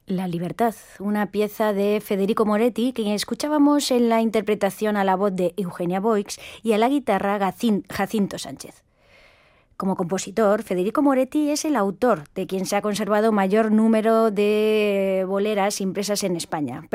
La libertad, una pieza de Federico Moretti que escuchábamos en la interpretación a la voz de Eugenia Boix y a la guitarra Jacinto Sánchez. Como compositor, Federico Moretti es el autor de quien se ha conservado mayor número de boleros impresas en España.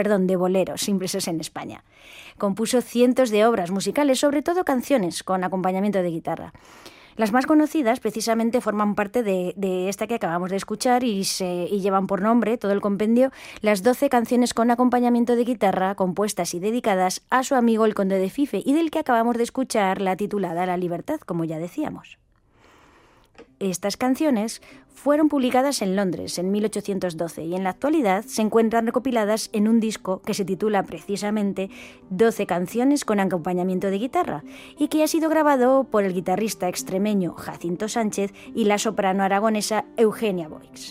Compuso cientos de obras musicales, sobre todo canciones con acompañamiento de guitarra. Las más conocidas precisamente forman parte de esta que acabamos de escuchar y llevan por nombre, todo el compendio, las 12 canciones con acompañamiento de guitarra compuestas y dedicadas a su amigo el Conde de Fife y del que acabamos de escuchar la titulada La Libertad, como ya decíamos. Estas canciones fueron publicadas en Londres en 1812 y en la actualidad se encuentran recopiladas en un disco que se titula precisamente 12 canciones con acompañamiento de guitarra y que ha sido grabado por el guitarrista extremeño Jacinto Sánchez y la soprano aragonesa Eugenia Boix.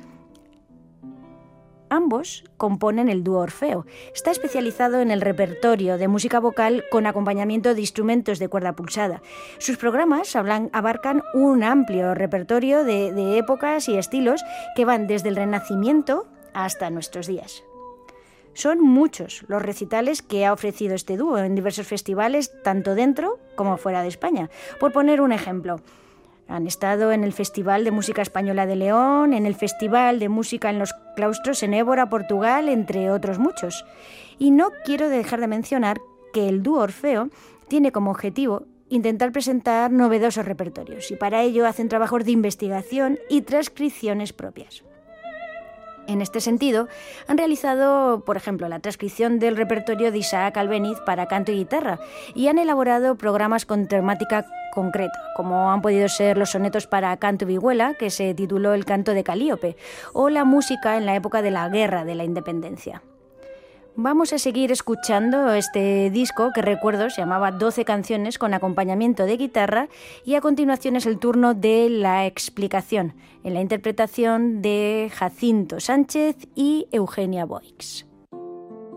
Ambos componen el dúo Orfeo. Está especializado en el repertorio de música vocal con acompañamiento de instrumentos de cuerda pulsada. Sus programas abarcan un amplio repertorio de épocas y estilos que van desde el Renacimiento hasta nuestros días. Son muchos los recitales que ha ofrecido este dúo en diversos festivales, tanto dentro como fuera de España. Por poner un ejemplo, han estado en el Festival de Música Española de León, en el Festival de Música en los Claustros en Évora, Portugal, entre otros muchos. Y no quiero dejar de mencionar que el dúo Orfeo tiene como objetivo intentar presentar novedosos repertorios y para ello hacen trabajos de investigación y transcripciones propias. En este sentido, han realizado, por ejemplo, la transcripción del repertorio de Isaac Albéniz para canto y guitarra y han elaborado programas con temática concreta, como han podido ser los sonetos para canto y vihuela, que se tituló El canto de Calíope, o la música en la época de la Guerra de la Independencia. Vamos a seguir escuchando este disco que recuerdo se llamaba 12 canciones con acompañamiento de guitarra y a continuación es el turno de la explicación en la interpretación de Jacinto Sánchez y Eugenia Boix.